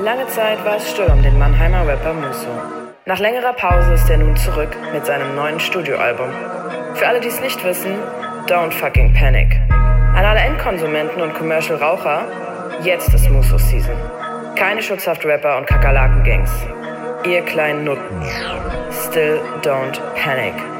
Lange Zeit war es still um den Mannheimer Rapper Musso. Nach längerer Pause ist er nun zurück mit seinem neuen Studioalbum. Für alle, die es nicht wissen, Don't Fucking Panic. An alle Endkonsumenten und Commercial-Raucher, jetzt ist Musso-Season. Keine Schutzhaft-Rapper und Kakerlaken-Gangs. Ihr kleinen Nutten. Still don't panic.